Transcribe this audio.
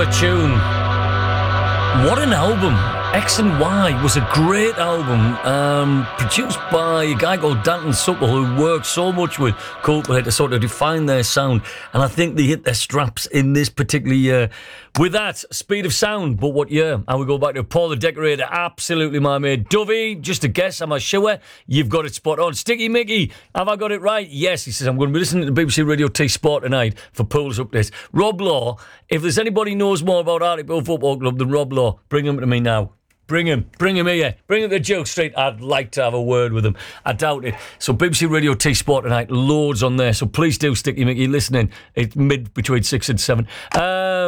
a tune. What an album. X and Y was a great album, produced by a guy called Danton Supple, who worked so much with Coldplay to sort of define their sound, and I think they hit their straps in this particular year. With that, Speed of Sound, but what year? And we go back to Paul the Decorator, absolutely my mate. Dovey, just a guess, am I sure? You've got it spot on. Sticky Mickey, have I got it right? Yes, he says, I'm going to be listening to BBC Radio T Sport tonight for Pools Updates. Rob Law, if there's anybody who knows more about Hartlepool Football Club than Rob Law, bring him to me now. Bring him here. Bring him to Joke Street. I'd like to have a word with him. I doubt it. So BBC Radio T Sport tonight, loads on there. So please do, Sticky Mickey, listening. It's between 6 and 7.